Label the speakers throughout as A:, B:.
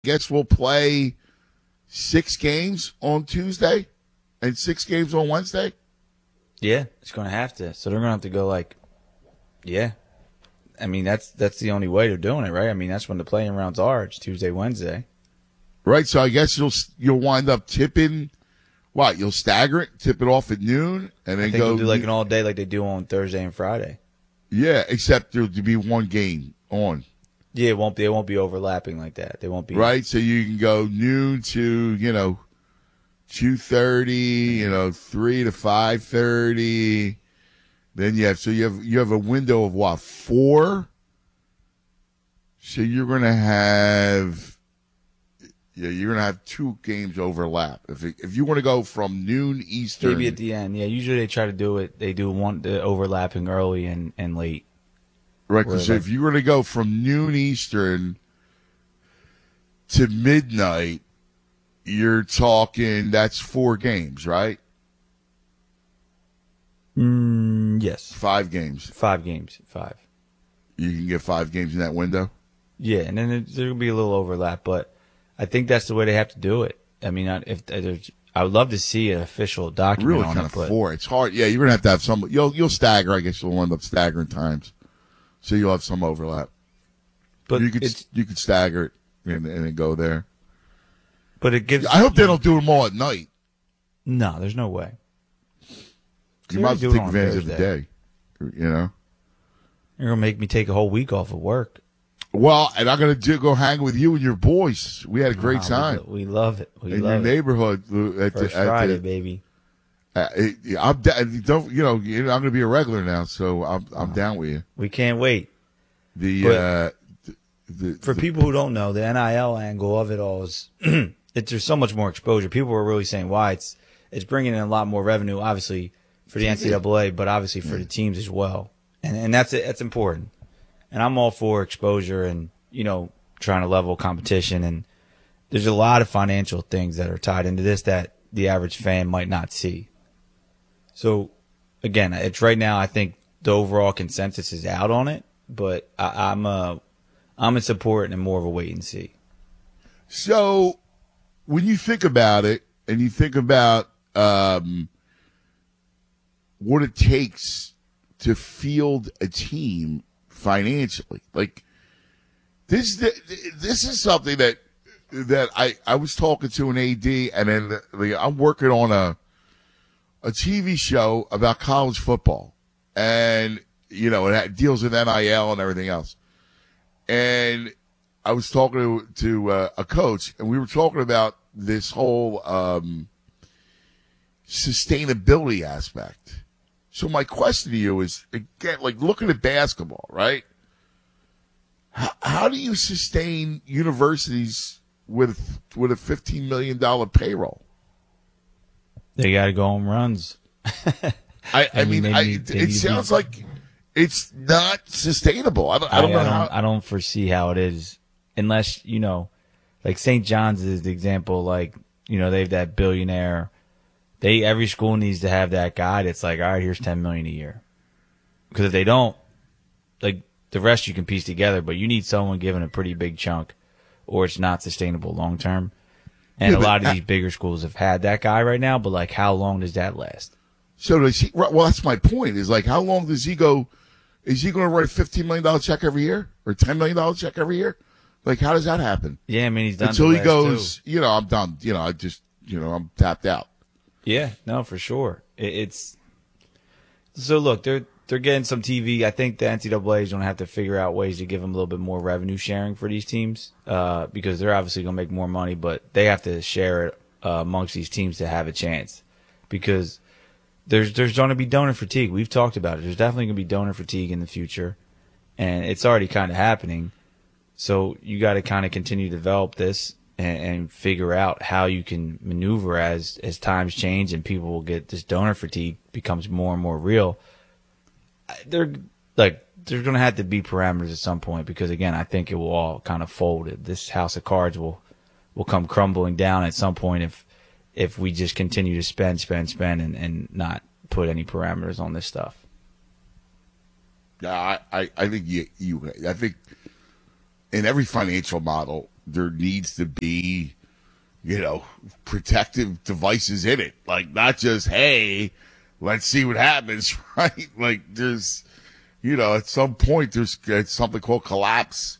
A: guess we'll play 6 games on Tuesday and 6 games on Wednesday.
B: Yeah, it's going to have to. So they're going to have to go yeah. I mean, that's the only way they're doing it, right? I mean, that's when the playing rounds are. It's Tuesday, Wednesday.
A: Right, so I guess you'll wind up tipping. What, you'll stagger it, tip it off at noon, and then
B: I think
A: go
B: they'll do an all day like they do on Thursday and Friday.
A: Yeah, except there'll be one game on.
B: Yeah, they won't be overlapping like that. They won't be
A: right. So you can go noon to 2:30, 3 to 5:30. Then you have a window of what, 4? So you're gonna have. Yeah, you're gonna have 2 games overlap. If you want to go from noon Eastern,
B: maybe at the end. Yeah, usually they try to do it. They do the overlapping early and late.
A: Right, because if you were to go from noon Eastern to midnight, you're talking that's 4 games, right?
B: Yes.
A: 5 games.
B: 5 games. 5.
A: You can get 5 games in that window.
B: Yeah, and then there'll be a little overlap, but I think that's the way they have to do it. I mean, I would love to see an official document
A: really
B: on
A: kind
B: it.
A: of 4. It's hard. Yeah, you're gonna have to have some. You'll stagger. I guess you'll end up staggering times, so you'll have some overlap.
B: But
A: you could stagger it and then go there.
B: But it gives.
A: I hope they don't do them all at night.
B: No, there's no way.
A: You might have to take advantage of the day. You're
B: gonna make me take a whole week off of work.
A: Well, and I'm going to go hang with you and your boys. We had a great time.
B: We love it.
A: In your neighborhood.
B: First Friday, baby.
A: I'm going to be a regular now, so I'm down with you.
B: We can't wait. For people who don't know, the NIL angle of it all is there's so much more exposure. People are really saying why it's bringing in a lot more revenue, obviously for the NCAA, but obviously for the teams as well, and that's important. And I'm all for exposure and, trying to level competition. And there's a lot of financial things that are tied into this that the average fan might not see. So, again, it's right now, I think the overall consensus is out on it, but I'm in support and more of a wait and see.
A: So, when you think about it and you think about what it takes to field a team financially, like this is something that I was talking to an AD, and then I'm working on a TV show about college football, and it deals with NIL and everything else. And I was talking to a coach, and we were talking about this whole sustainability aspect. So my question to you is, again, looking at basketball, right? How do you sustain universities with a $15 million payroll?
B: They got to go home runs.
A: It sounds like it's not sustainable. I don't know how.
B: I don't foresee how it is unless, like St. John's is the example. They have that billionaire. Every school needs to have that guy that's like, all right, here's $10 million a year. Because if they don't, the rest you can piece together, but you need someone giving a pretty big chunk, or it's not sustainable long term. And a lot of these bigger schools have had that guy right now, but how long does that last?
A: So does he? Well, that's my point. Is how long does he go? Is he going to write a $15 million check every year or $10 million check every year? How does that happen?
B: Yeah, I mean, he's done
A: until he goes. I'm done. I just, I'm tapped out.
B: Yeah, no, for sure. It's so look, they're getting some TV. I think the NCAA is going to have to figure out ways to give them a little bit more revenue sharing for these teams, because they're obviously going to make more money, but they have to share it amongst these teams to have a chance, because there's going to be donor fatigue. We've talked about it. There's definitely going to be donor fatigue in the future, and it's already kind of happening. So you got to kind of continue to develop this and figure out how you can maneuver as times change and people will get this donor fatigue becomes more and more real. There's going to have to be parameters at some point, because again, I think it will all kind of fold. This house of cards will come crumbling down at some point if we just continue to spend and not put any parameters on this stuff.
A: Yeah, I think I think in every financial model, there needs to be, protective devices in it. Like, not just, hey, let's see what happens, right? Like, there's, at some point, there's something called collapse,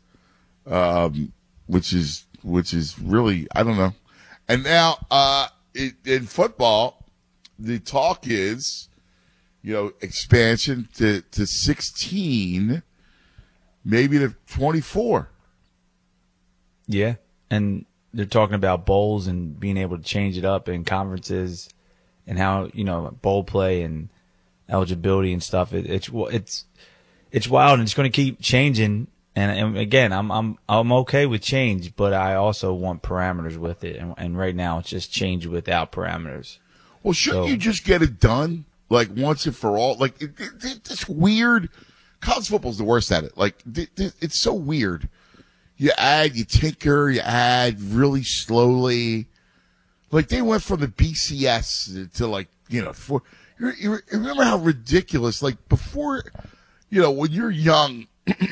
A: which is really, I don't know. And now, in football, the talk is, expansion to 16, maybe to 24.
B: Yeah. And they're talking about bowls and being able to change it up in conferences and how, bowl play and eligibility and stuff. It's wild, and it's going to keep changing. And again, I'm okay with change, but I also want parameters with it. And right now it's just change without parameters.
A: Well, shouldn't you just get it done, like, once and for all? Like, it's weird. College football's the worst at it. Like, it's so weird. You tinker, you add really slowly. Like, they went from the BCS to, like, you remember how ridiculous, like, before, when you're young,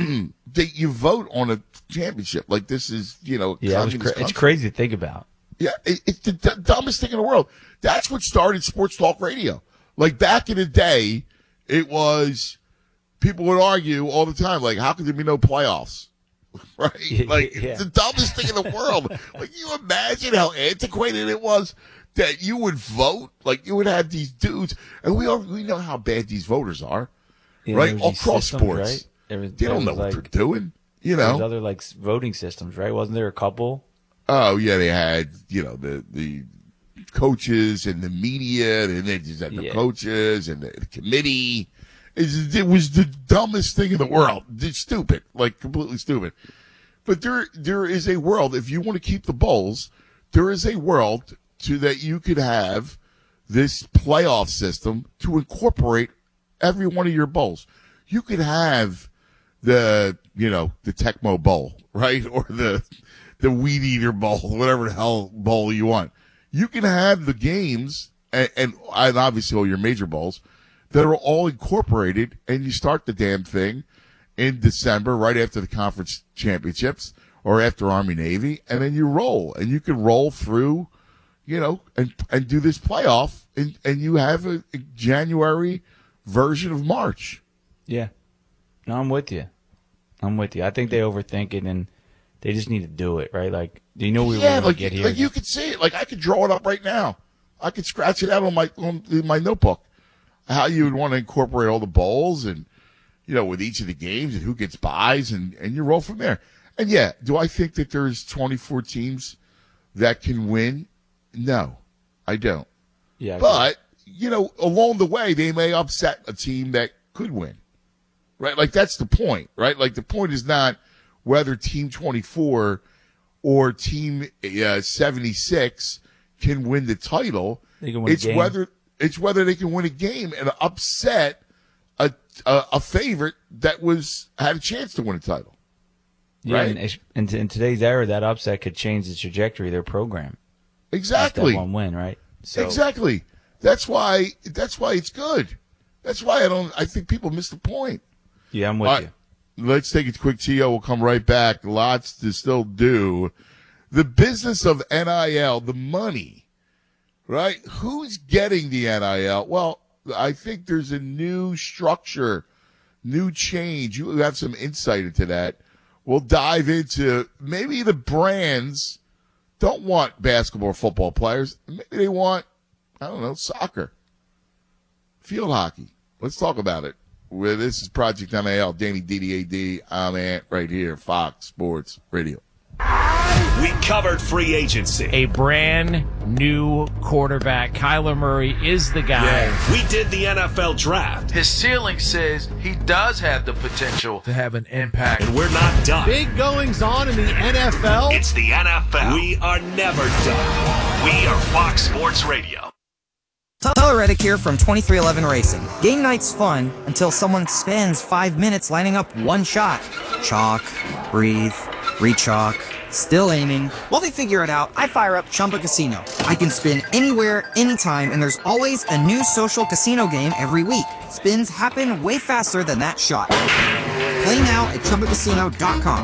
A: you vote on a championship. Like, this is,
B: it's crazy to think about.
A: Yeah, it's the dumbest thing in the world. That's what started sports talk radio. Like, back in the day, it was, people would argue all the time, like, how could there be no playoffs? Right? Like, it's the dumbest thing in the world. Like, you imagine how antiquated it was that you would vote? Like, you would have these dudes, and we know how bad these voters are, right? All cross sports.
B: Right?
A: They don't know what they're doing,
B: There's other, like, voting systems, right? Wasn't there a couple?
A: Oh, yeah, they had, the coaches and the media, and they just had the coaches and the committee. It was the dumbest thing in the world. It's stupid, like, completely stupid. But there is a world, if you want to keep the bowls, there is a world that you could have this playoff system to incorporate every one of your bowls. You could have the Tecmo Bowl, right? Or the Weed Eater Bowl, whatever the hell bowl you want. You can have the games and obviously all your major bowls that are all incorporated, and you start the damn thing in December, right after the conference championships or after Army-Navy, and then you roll. And you can roll through, and do this playoff, and you have a January version of March.
B: Yeah. No, I'm with you. I think they overthink it, and they just need to do it, right? Like, do you know we were going to get here?
A: Like, you could see it. Like, I could draw it up right now. I could scratch it out on my notebook. How you would want to incorporate all the bowls and, with each of the games and who gets buys and you roll from there. And yeah, do I think that there's 24 teams that can win? No, I don't.
B: Yeah.
A: But, along the way, they may upset a team that could win. Right? Like, that's the point, right? Like, the point is not whether Team 24 or Team 76 can win the title.
B: They can win
A: it's
B: a game.
A: It's whether they can win a game and upset a favorite that had a chance to win a title.
B: Yeah,
A: right?
B: And in today's era, that upset could change the trajectory of their program.
A: Exactly.
B: That one win, right? So,
A: exactly. That's why it's good. That's why I think people miss the point.
B: Yeah, I'm with you.
A: Let's take a quick TO. We'll come right back. Lots to still do. The business of NIL, the money, right? Who's getting the NIL? Well, I think there's a new structure, new change. You have some insight into that. We'll dive into maybe the brands don't want basketball or football players. Maybe they want, soccer, field hockey. Let's talk about it. This is Project NIL, Danny DDAD. I'm Ant right here, Fox Sports Radio.
C: We covered free agency.
D: A brand new quarterback. Kyler Murray is the guy.
C: Yeah. We did the NFL draft.
E: His ceiling says he does have the potential to have an impact.
C: And we're not done.
F: Big goings on in the NFL.
C: It's the NFL. We are never done. We are Fox Sports Radio.
G: Tyler Reddick here from 2311 Racing. Game night's fun until someone spends 5 minutes lining up one shot. Chalk, breathe, re-chalk, still aiming. While they figure it out, I fire up Chumba Casino. I can spin anywhere, anytime, and there's always a new social casino game every week. Spins happen way faster than that shot. Play now at ChumbaCasino.com.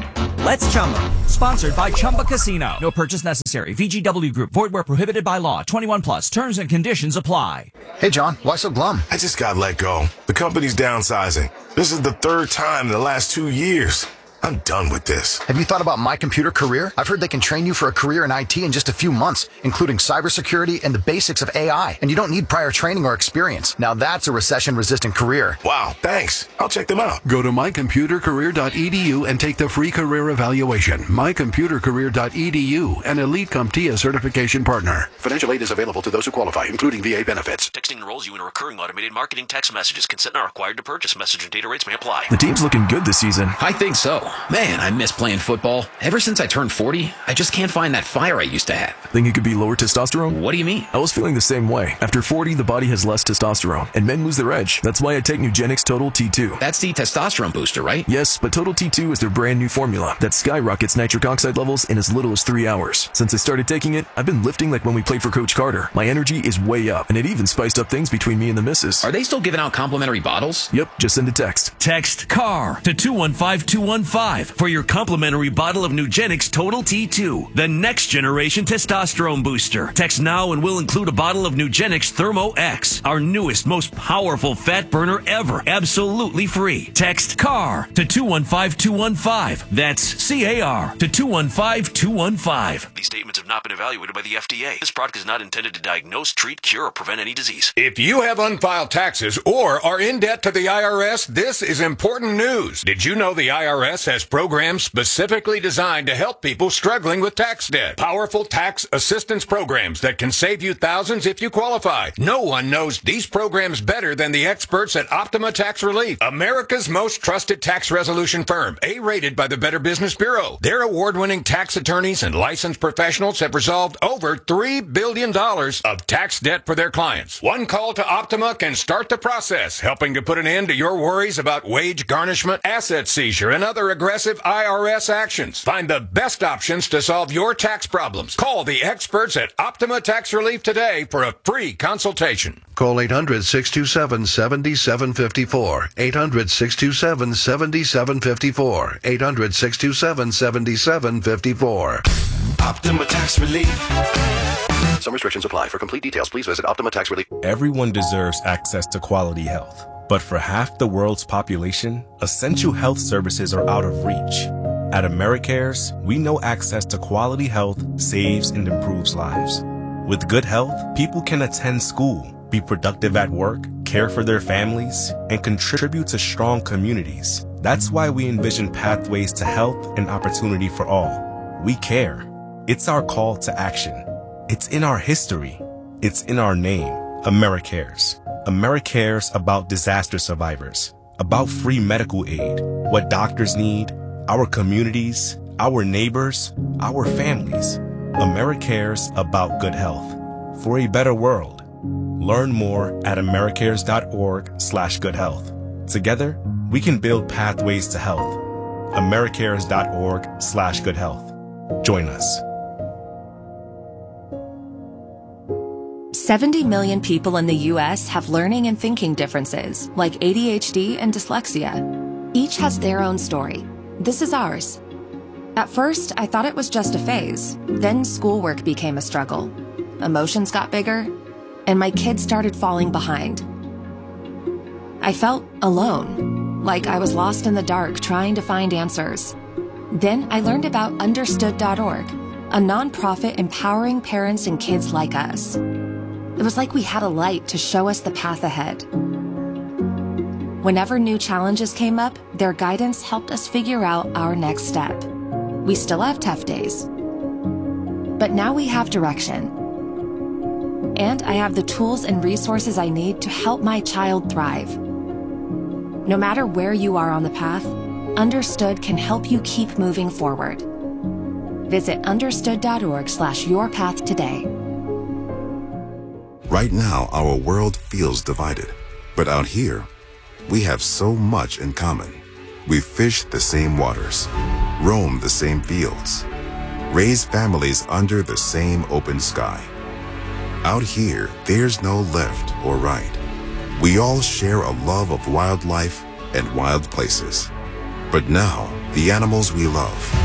G: Let's Chumba.
H: Sponsored by Chumba Casino. No purchase necessary. VGW Group. Void where prohibited by law. 21 plus. Terms and conditions apply.
I: Hey, John. Why so glum?
J: I just got let go. The company's downsizing. This is the third time in the last 2 years. I'm done with this.
I: Have you thought about My Computer Career? I've heard they can train you for a career in IT in just a few months, including cybersecurity and the basics of AI. And you don't need prior training or experience. Now that's a recession-resistant career.
J: Wow, thanks. I'll check them out.
K: Go to mycomputercareer.edu and take the free career evaluation. Mycomputercareer.edu, an Elite CompTIA certification partner. Financial aid is available to those who qualify, including VA benefits.
C: Texting enrolls you in a recurring automated marketing text messages. Consent not required to purchase. Message and data rates may apply.
L: The team's looking good this season.
M: I think so. Man, I miss playing football. Ever since I turned 40, I just can't find that fire I used to have.
L: Think it could be lower testosterone?
M: What do you mean?
L: I was feeling the same way. After 40, the body has less testosterone, and men lose their edge. That's why I take Nugenix Total T2.
M: That's the testosterone booster, right?
L: Yes, but Total T2 is their brand new formula that skyrockets nitric oxide levels in as little as 3 hours. Since I started taking it, I've been lifting like when we played for Coach Carter. My energy is way up, and it even spiced up things between me and the missus.
M: Are they still giving out complimentary bottles?
L: Yep, just send a text.
C: Text CAR to 215215 for your complimentary bottle of Nugenix Total T2, the next generation testosterone booster. Text now and we'll include a bottle of Nugenix Thermo X, our newest, most powerful fat burner ever, absolutely free. Text CAR to 215215. That's CAR to 215215. These statements have not been evaluated by the FDA. This product is not intended to diagnose, treat, cure, or prevent any disease.
N: If you have unfiled taxes or are in debt to the IRS, this is important news. Did you know the IRS has programs specifically designed to help people struggling with tax debt? Powerful tax assistance programs that can save you thousands if you qualify. No one knows these programs better than the experts at Optima Tax Relief, America's most trusted tax resolution firm, A-rated by the Better Business Bureau. Their award-winning tax attorneys and licensed professionals have resolved over $3 billion of tax debt for their clients. One call to Optima can start the process, helping to put an end to your worries about wage garnishment, asset seizure, and other aggressive IRS actions. Find the best options to solve your tax problems. Call the experts at Optima Tax Relief today for a free consultation.
O: Call 800-627-7754. 800-627-7754. 800-627-7754.
J: Optima Tax Relief.
K: Some restrictions apply. For complete details, please visit Optima Tax Relief.
P: Everyone deserves access to quality health. But for half the world's population, essential health services are out of reach. At AmeriCares, we know access to quality health saves and improves lives. With good health, people can attend school, be productive at work, care for their families, and contribute to strong communities. That's why we envision pathways to health and opportunity for all. We care. It's our call to action. It's in our history. It's in our name. AmeriCares. AmeriCares about disaster survivors, about free medical aid, what doctors need, our communities, our neighbors, our families. AmeriCares about good health. For a better world. Learn more at americares.org/goodhealth. Together, we can build pathways to health. americares.org/goodhealth. Join us.
Q: 70 million people in the U.S. have learning and thinking differences, like ADHD and dyslexia. Each has their own story. This is ours. At first, I thought it was just a phase. Then schoolwork became a struggle. Emotions got bigger, and my kids started falling behind. I felt alone, like I was lost in the dark trying to find answers. Then I learned about Understood.org, a nonprofit empowering parents and kids like us. It was like we had a light to show us the path ahead. Whenever new challenges came up, their guidance helped us figure out our next step. We still have tough days, but now we have direction. And I have the tools and resources I need to help my child thrive. No matter where you are on the path, Understood can help you keep moving forward. Visit understood.org/yourpath today.
R: Right now, our world feels divided. But out here, we have so much in common. We fish the same waters, roam the same fields, raise families under the same open sky. Out here, there's no left or right. We all share a love of wildlife and wild places. But now, the animals we love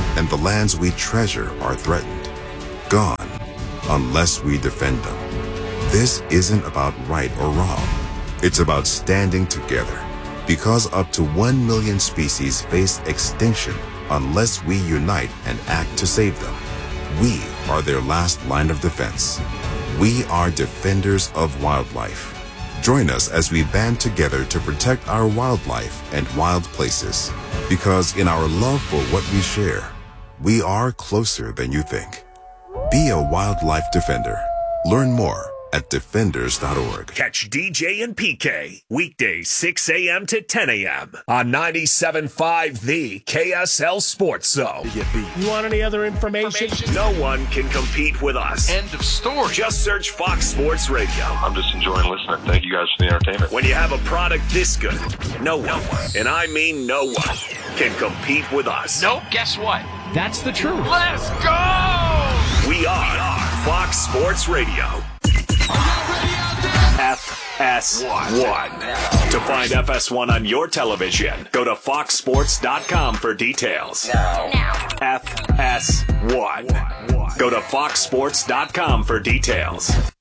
R: and the lands we treasure are threatened. Gone, unless we defend them. This isn't about right or wrong. It's about standing together, because up to 1 million species face extinction unless we unite and act to save them. We are their last line of defense. We are defenders of wildlife. Join us as we band together to protect our wildlife and wild places. Because in our love for what we share, we are closer than you think. Be a wildlife defender. Learn more at defenders.org.
C: Catch DJ and PK weekdays 6 a.m. to 10 a.m. on 97.5 The KSL Sports Zone.
F: You want any other information?
C: No one can compete with us.
E: End of story.
C: Just search Fox Sports Radio.
S: I'm just enjoying listening. Thank you guys for the entertainment.
C: When you have a product this good, no one, and I mean no one, can compete with us.
E: Nope, guess what?
F: That's the truth.
E: Let's go!
C: We are Fox Sports Radio. FS1. To find FS1 on your television, go to foxsports.com for details. FS1. Go to foxsports.com for details.